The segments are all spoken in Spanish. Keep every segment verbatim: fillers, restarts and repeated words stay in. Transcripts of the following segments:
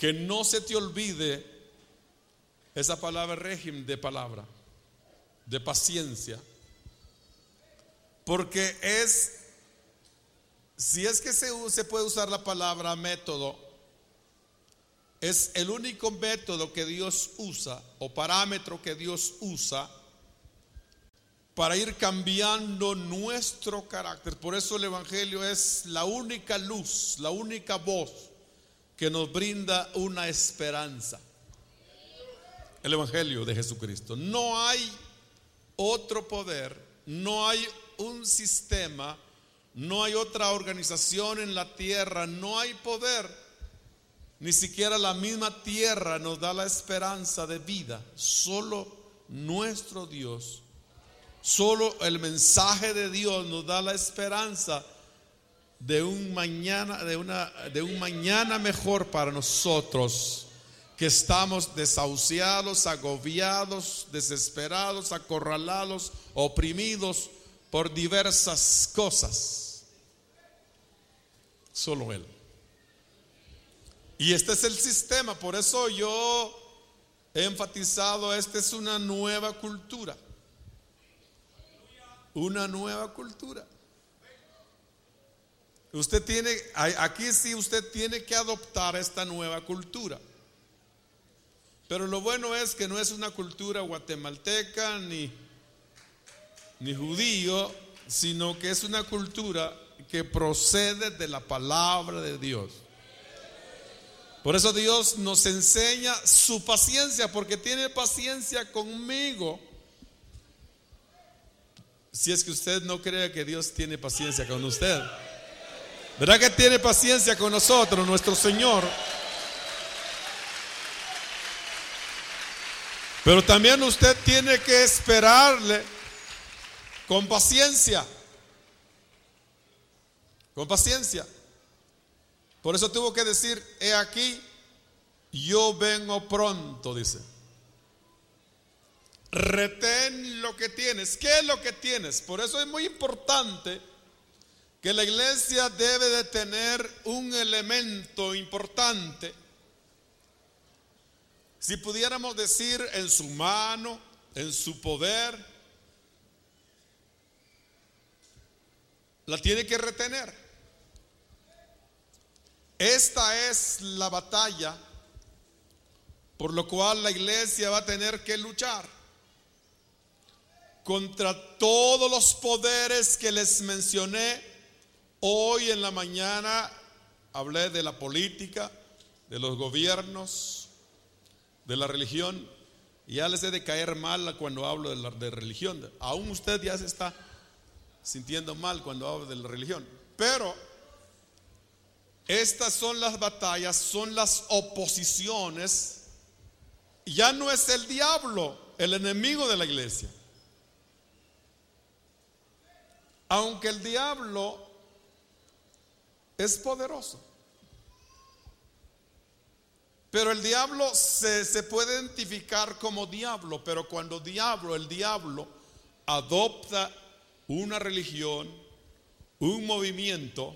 que no se te olvide esa palabra régimen de palabra, de paciencia, porque es, si es que se, se puede usar la palabra método, es el único método que Dios usa o parámetro que Dios usa para ir cambiando nuestro carácter. Por eso el Evangelio es la única luz, la única voz que nos brinda una esperanza. El Evangelio de Jesucristo. No hay otro poder, no hay un sistema, no hay otra organización en la tierra, no hay poder, ni siquiera la misma tierra nos da la esperanza de vida. Solo nuestro Dios, solo el mensaje de Dios nos da la esperanza de un mañana, de una, de un mañana mejor para nosotros, que estamos desahuciados, agobiados, desesperados, acorralados, oprimidos por diversas cosas. Solo Él. Y este es el sistema. Por eso yo he enfatizado, esta es una nueva cultura. Una nueva cultura. Usted tiene, aquí sí usted tiene que adoptar esta nueva cultura. Pero lo bueno es que no es una cultura guatemalteca ni, ni judío, sino que es una cultura que procede de la palabra de Dios. Por eso Dios nos enseña su paciencia, porque tiene paciencia conmigo. Si es que usted no cree que Dios tiene paciencia con usted, ¿verdad que tiene paciencia con nosotros, nuestro Señor? Pero también usted tiene que esperarle con paciencia. Con paciencia. Por eso tuvo que decir: he aquí, yo vengo pronto, dice. Retén lo que tienes. ¿Qué es lo que tienes? Por eso es muy importante que la iglesia debe de tener un elemento importante. Si pudiéramos decir, en su mano, en su poder, la tiene que retener. Esta es la batalla por lo cual la iglesia va a tener que luchar contra todos los poderes que les mencioné hoy en la mañana. Hablé de la política, de los gobiernos, de la religión. Y ya les he de caer mal cuando hablo de, la, de religión. Aún usted ya se está sintiendo mal cuando hablo de la religión. Pero estas son las batallas, son las oposiciones. Ya no es el diablo el enemigo de la iglesia. Aunque el diablo es poderoso, pero el diablo se, se puede identificar como diablo. Pero cuando diablo, el diablo adopta una religión, un movimiento,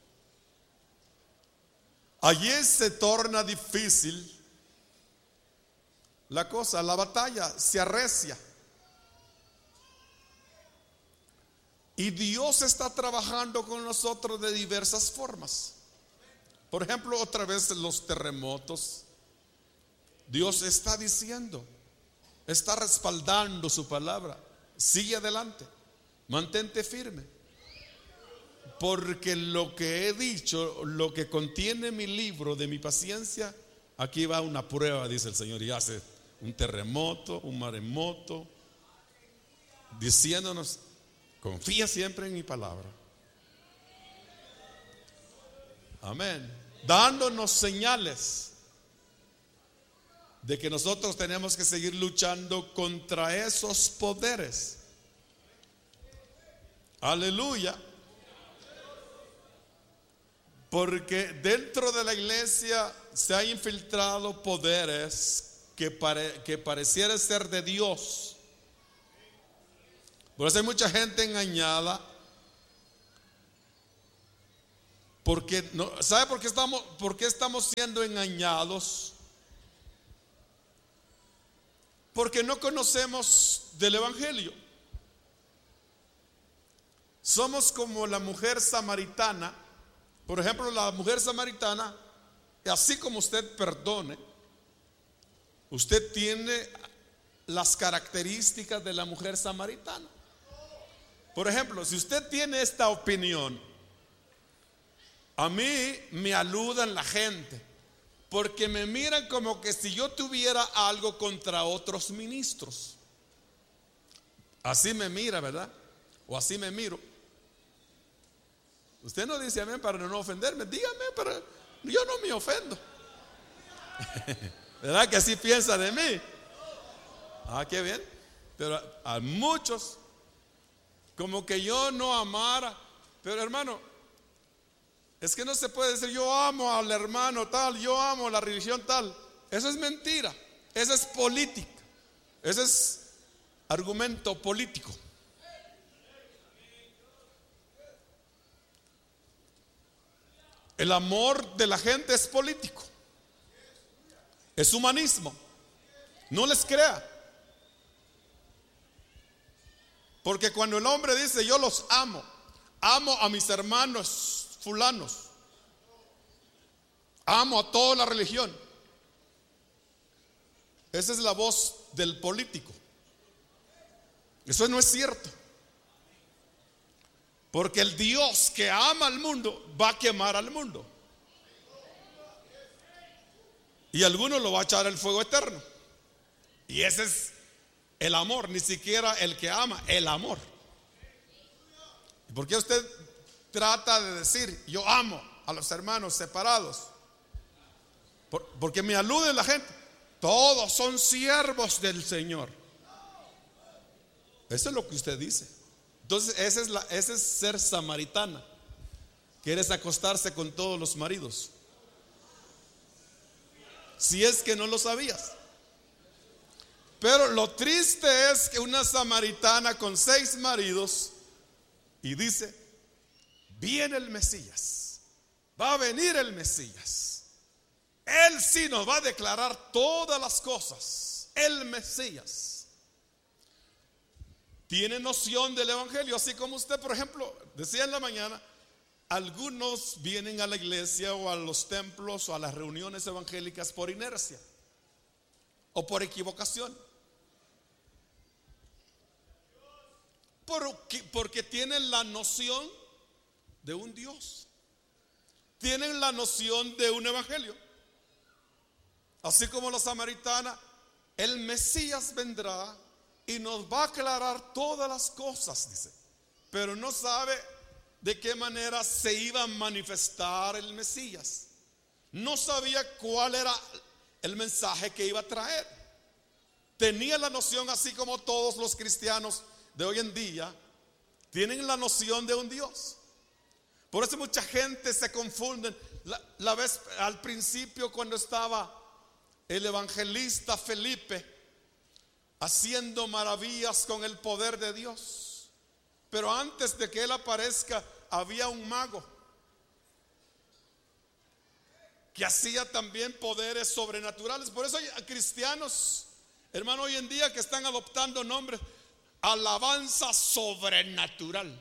allí se torna difícil la cosa, la batalla se arrecia. Y Dios está trabajando con nosotros de diversas formas. Por ejemplo, otra vez los terremotos. Dios está diciendo, está respaldando su palabra. Sigue adelante, mantente firme, porque lo que he dicho, lo que contiene mi libro de mi paciencia, aquí va una prueba, dice el Señor, y hace un terremoto, un maremoto, diciéndonos: confía siempre en mi palabra. Amén. Dándonos señales de que nosotros tenemos que seguir luchando contra esos poderes. Aleluya. Porque dentro de la iglesia se han infiltrado poderes que, pare, que pareciera ser de Dios. Por eso hay mucha gente engañada, Porque no, ¿sabe por qué estamos, por qué estamos siendo engañados? Porque no conocemos del Evangelio. Somos como la mujer samaritana. Por ejemplo, la mujer samaritana, así como usted perdone, usted tiene las características de la mujer samaritana. Por ejemplo, si usted tiene esta opinión, a mí me aludan la gente, porque me miran como que si yo tuviera algo contra otros ministros. Así me mira, ¿verdad? O así me miro. Usted no dice amén para no ofenderme. Dígame, pero yo no me ofendo. ¿Verdad que así piensa de mí? Ah, qué bien. Pero a muchos, como que yo no amara. Pero hermano, es que no se puede decir yo amo al hermano tal, yo amo la religión tal. Eso es mentira. Eso es política. Ese es argumento político. El amor de la gente es político. Es humanismo. No les crea. Porque cuando el hombre dice yo los amo, amo a mis hermanos fulanos, amo a toda la religión, esa es la voz del político. Eso no es cierto. Porque el Dios que ama al mundo va a quemar al mundo. Y algunos lo va a echar al fuego eterno. Y ese es el amor, ni siquiera el que ama, el amor. ¿Por qué usted trata de decir yo amo a los hermanos separados? Por, porque me alude la gente. Todos son siervos del Señor. Eso es lo que usted dice. Entonces ese es, la, ese es ser samaritana. Quieres acostarse con todos los maridos. Si es que no lo sabías. Pero lo triste es que una samaritana con seis maridos y dice, viene el Mesías, va a venir el Mesías, Él sí nos va a declarar todas las cosas, el Mesías. Tiene noción del Evangelio, así como usted, por ejemplo, decía en la mañana, algunos vienen a la iglesia o a los templos o a las reuniones evangélicas por inercia o por equivocación. Porque, porque tienen la noción de un Dios, tienen la noción de un evangelio. Así como la samaritana, el Mesías vendrá y nos va a aclarar todas las cosas, dice, pero no sabe de qué manera se iba a manifestar el Mesías. No sabía cuál era el mensaje que iba a traer. Tenía la noción, así como todos los cristianos de hoy en día tienen la noción de un Dios. Por eso mucha gente se confunde. La, la vez al principio, cuando estaba el evangelista Felipe haciendo maravillas con el poder de Dios, pero antes de que él aparezca había un mago que hacía también poderes sobrenaturales. Por eso hay cristianos, hermano, hoy en día que están adoptando nombres: alabanza sobrenatural.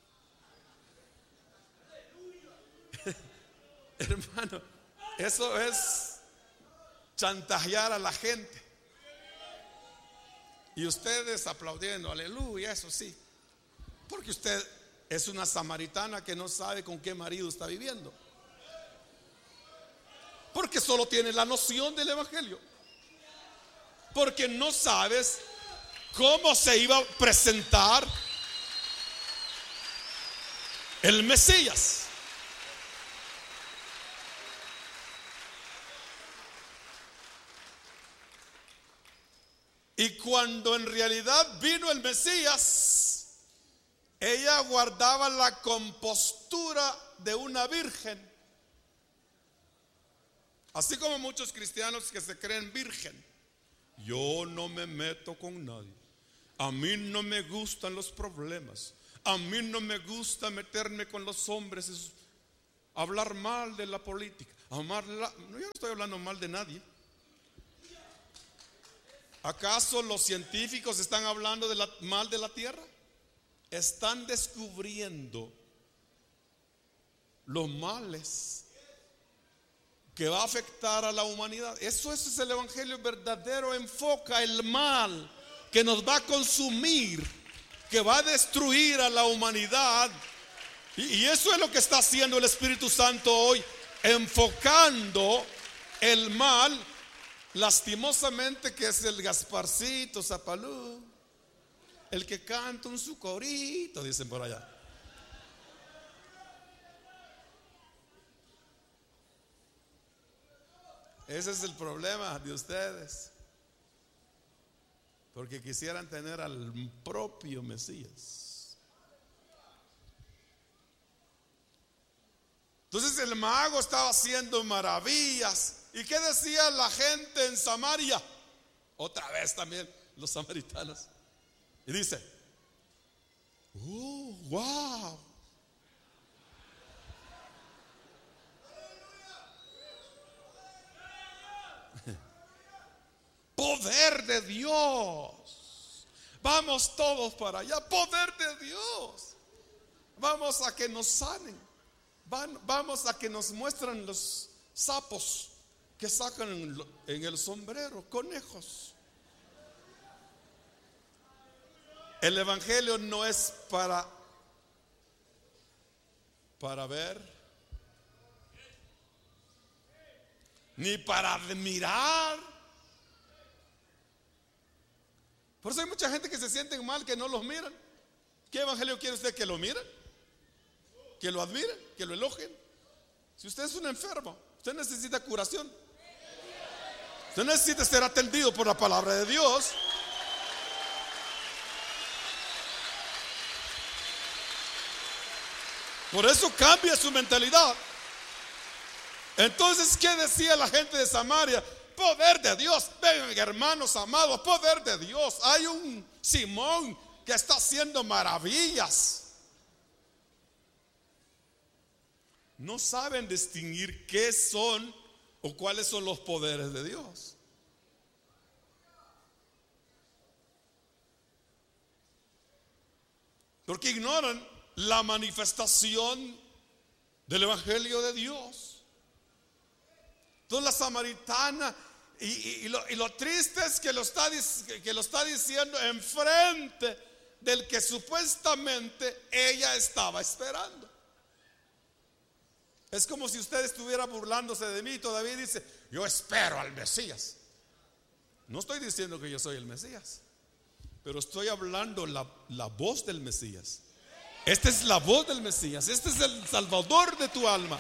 Hermano, eso es chantajear a la gente. Y ustedes aplaudiendo, aleluya, eso sí. Porque usted es una samaritana que no sabe con qué marido está viviendo. Porque solo tiene la noción del evangelio. Porque no sabes cómo se iba a presentar el Mesías. Y cuando en realidad vino el Mesías, ella guardaba la compostura de una virgen. Así como muchos cristianos que se creen virgen. Yo no me meto con nadie. A mí no me gustan los problemas. A mí no me gusta meterme con los hombres. hablar mal de la política, amarla. No, yo no estoy hablando mal de nadie. ¿Acaso los científicos están hablando de la, mal de la tierra? Están descubriendo los males que va a afectar a la humanidad. Eso, eso es el evangelio verdadero. Enfoca el mal que nos va a consumir, que va a destruir a la humanidad. Y, y eso es lo que está haciendo el Espíritu Santo hoy, enfocando el mal. Lastimosamente, que es el Gasparcito Zapalú, el que canta un su corito, dicen por allá. Ese es el problema de ustedes, porque quisieran tener al propio Mesías. Entonces el mago estaba haciendo maravillas. ¿Y qué decía la gente en Samaria? Otra vez también los samaritanos. Y dice: oh, wow. Poder de Dios. Vamos todos para allá. Poder de Dios. Vamos a que nos sanen. Van, vamos a que nos muestren los sapos que sacan en el sombrero, conejos. El evangelio no es para para ver, ni para admirar. Por eso hay mucha gente que se sienten mal, que no los miran. ¿Qué evangelio quiere usted? ¿Que lo miren? ¿Que lo admiren? ¿Que lo elogien? Si usted es un enfermo, usted necesita curación. Usted necesita ser atendido por la palabra de Dios. Por eso cambia su mentalidad. Entonces, ¿qué decía la gente de Samaria? Poder de Dios. Vengan, hermanos amados, poder de Dios. Hay un Simón que está haciendo maravillas. No saben distinguir qué son o cuáles son los poderes de Dios. Porque ignoran la manifestación del evangelio de Dios. Entonces la samaritana, y, y, y, lo, y lo triste es que lo, está, que lo está diciendo enfrente del que supuestamente ella estaba esperando. Es como si usted estuviera burlándose de mí. Todavía dice: yo espero al Mesías. No estoy diciendo que yo soy el Mesías, pero estoy hablando la, la voz del Mesías. Esta es la voz del Mesías. Este es el Salvador de tu alma.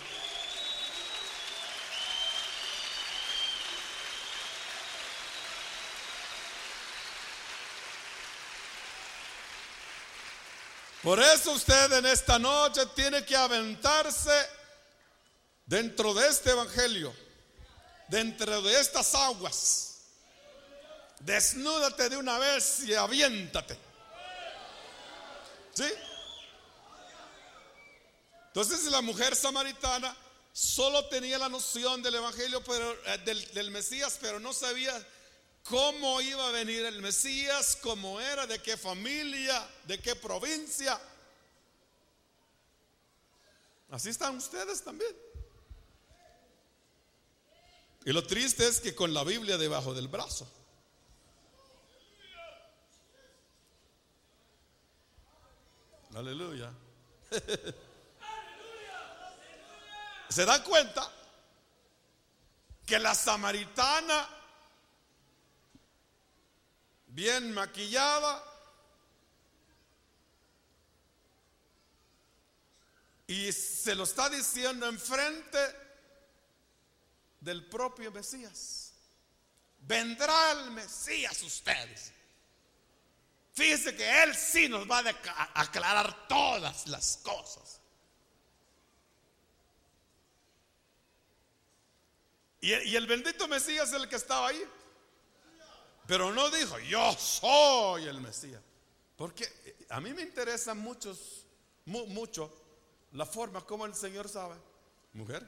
Por eso usted en esta noche tiene que aventarse dentro de este evangelio, dentro de estas aguas. Desnúdate de una vez y aviéntate. ¿Sí? Entonces la mujer samaritana solo tenía la noción del evangelio, pero, eh, del, del Mesías, pero no sabía cómo iba a venir el Mesías, cómo era, de qué familia, de qué provincia. Así están ustedes también. Y lo triste es que con la Biblia debajo del brazo. Aleluya. ¿Se dan cuenta que la samaritana, bien maquillada, y se lo está diciendo enfrente del propio Mesías? Vendrá el Mesías, ustedes. Fíjense que Él sí nos va a aclarar todas las cosas. Y, y el bendito Mesías es el que estaba ahí. Pero no dijo: yo soy el Mesías. Porque a mí me interesa muchos, mu, mucho la forma como el Señor sabe. Mujer,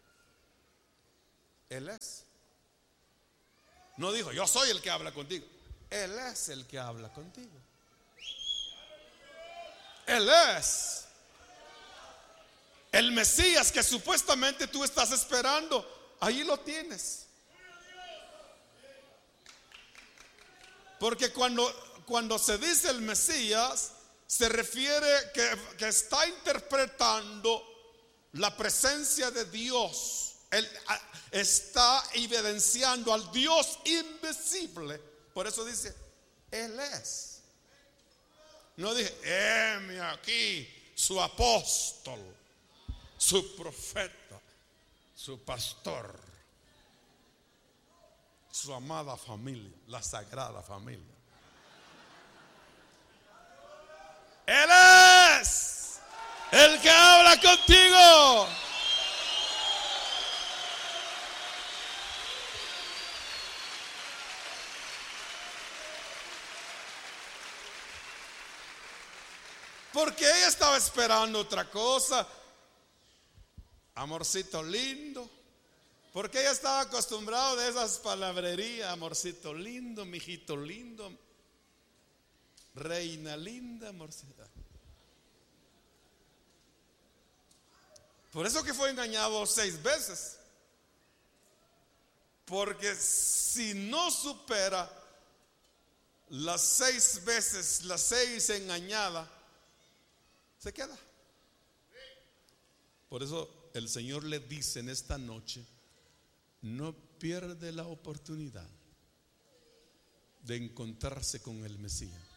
Él es. No dijo, yo soy el que habla contigo. Él es el que habla contigo. Él es el Mesías que supuestamente tú estás esperando. Ahí lo tienes. Porque cuando, cuando se dice el Mesías, se refiere que, que está interpretando la presencia de Dios. Él está evidenciando al Dios invisible. Por eso dice, Él es. No dije, heme aquí su apóstol, su profeta, su pastor, su amada familia, la sagrada familia. Él es el que habla contigo. Porque ella estaba esperando otra cosa. Amorcito lindo. Porque ella estaba acostumbrada de esas palabrerías. Amorcito lindo, mijito lindo, reina linda, amorcita. Por eso que fue engañado seis veces. Porque si no supera las seis veces, las seis engañadas, se queda. Por eso el Señor le dice en esta noche, no pierde la oportunidad de encontrarse con el Mesías.